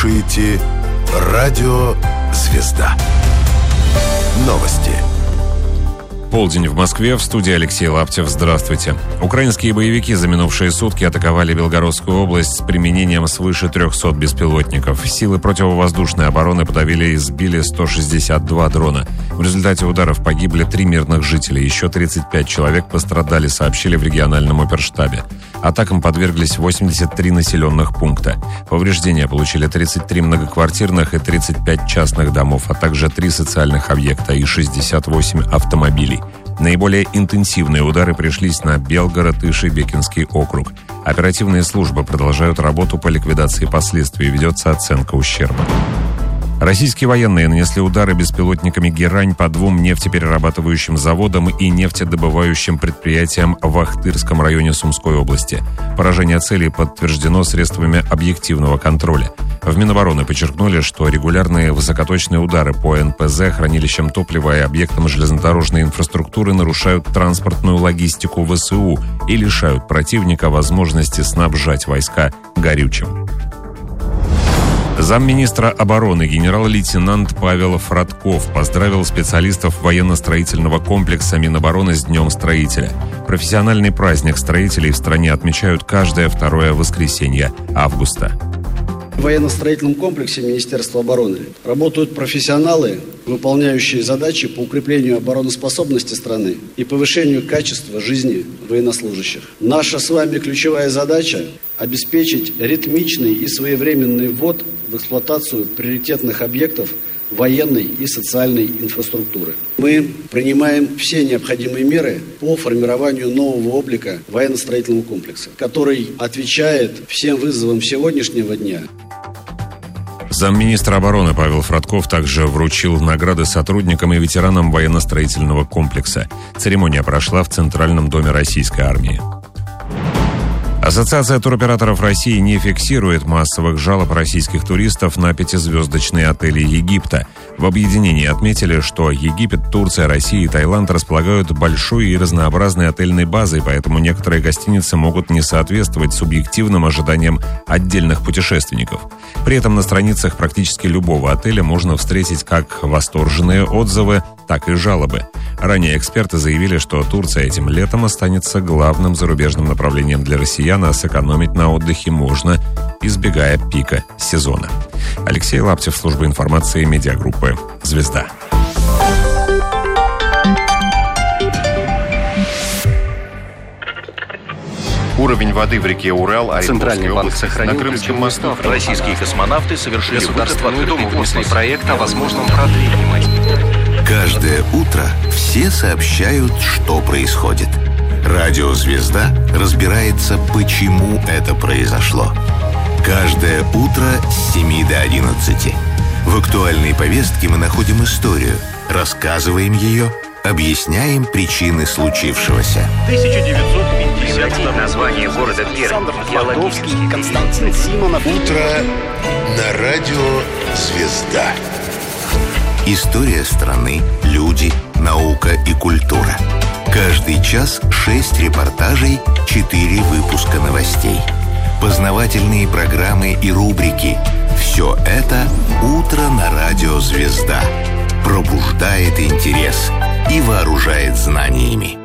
слушаете «Радио Звезда». Новости. Полдень в Москве, в студии Алексей Лаптев. Здравствуйте. Украинские боевики за минувшие сутки атаковали Белгородскую область с применением свыше 300 беспилотников. Силы противовоздушной обороны подавили и сбили 162 дрона. В результате ударов погибли 3 мирных жителя. Еще 35 человек пострадали, сообщили в региональном оперштабе. Атакам подверглись 83 населенных пункта. Повреждения получили 33 многоквартирных и 35 частных домов, а также 3 социальных объекта и 68 автомобилей. Наиболее интенсивные удары пришлись на Белгород и Шебекинский округ. Оперативные службы продолжают работу по ликвидации последствий, ведется оценка ущерба. Российские военные нанесли удары беспилотниками «Герань» по 2 нефтеперерабатывающим заводам и нефтедобывающим предприятиям в Ахтырском районе Сумской области. Поражение целей подтверждено средствами объективного контроля. В Минобороны подчеркнули, что регулярные высокоточные удары по НПЗ, хранилищам топлива и объектам железнодорожной инфраструктуры нарушают транспортную логистику ВСУ и лишают противника возможности снабжать войска горючим. Замминистра обороны генерал-лейтенант Павел Фродков поздравил специалистов военно-строительного комплекса Минобороны с Днем строителя. Профессиональный праздник строителей в стране отмечают каждое второе воскресенье августа. В военно-строительном комплексе Министерства обороны работают профессионалы, выполняющие задачи по укреплению обороноспособности страны и повышению качества жизни военнослужащих. Наша с вами ключевая задача – обеспечить ритмичный и своевременный ввод в эксплуатацию приоритетных объектов военной и социальной инфраструктуры. Мы принимаем все необходимые меры по формированию нового облика военно-строительного комплекса, который отвечает всем вызовам сегодняшнего дня. Замминистра обороны Павел Фродков также вручил награды сотрудникам и ветеранам военно-строительного комплекса. Церемония прошла в Центральном доме Российской армии. Ассоциация туроператоров России не фиксирует массовых жалоб российских туристов на 5-звездочные отели Египта. В объединении отметили, что Египет, Турция, Россия и Таиланд располагают большой и разнообразной отельной базой, поэтому некоторые гостиницы могут не соответствовать субъективным ожиданиям отдельных путешественников. При этом на страницах практически любого отеля можно встретить как восторженные отзывы, так и жалобы. Ранее эксперты заявили, что Турция этим летом останется главным зарубежным направлением для россиян, а сэкономить на отдыхе можно, избегая пика сезона. Алексей Лаптев, служба информации медиагруппы «Звезда». Уровень воды в реке Урал, Центральный банк сохранил на Крымском мосту. Российские космонавты совершили Государственную Думу внесли проект о возможном продлении. Каждое утро все сообщают, что происходит. Радио «Звезда» разбирается, почему это произошло. Каждое утро с 7 до 11. В актуальной повестке мы находим историю, рассказываем ее, объясняем причины случившегося. 1950 название города Пермь. Константин Симонов. Утро на радио «Звезда». История страны, люди, наука и культура. Каждый час 6 репортажей, 4 выпуска новостей. Познавательные программы и рубрики. Все это «Утро на радио «Звезда». Пробуждает интерес и вооружает знаниями.